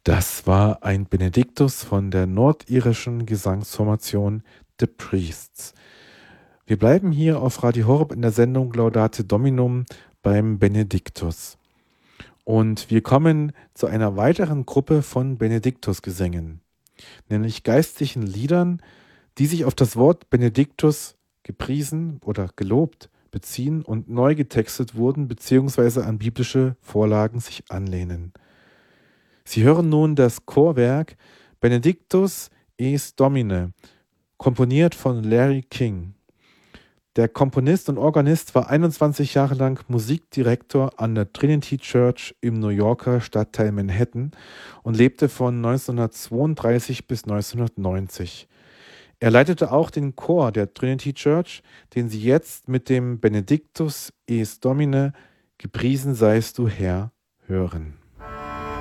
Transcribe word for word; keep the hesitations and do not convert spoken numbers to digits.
Das war ein Benediktus von der nordirischen Gesangsformation The Priests. Wir bleiben hier auf Radio Horeb in der Sendung Laudate Dominum beim Benediktus. Und wir kommen zu einer weiteren Gruppe von Benediktusgesängen, nämlich geistlichen Liedern, die sich auf das Wort Benediktus gepriesen oder gelobt beziehen und neu getextet wurden bzw. an biblische Vorlagen sich anlehnen. Sie hören nun das Chorwerk Benedictus es Domine, komponiert von Larry King. Der Komponist und Organist war einundzwanzig Jahre lang Musikdirektor an der Trinity Church im New Yorker Stadtteil Manhattan und lebte von neunzehnhundertzweiunddreißig bis neunzehnhundertneunzig. Er leitete auch den Chor der Trinity Church, den Sie jetzt mit dem Benedictus es Domine, gepriesen seist du Herr, hören.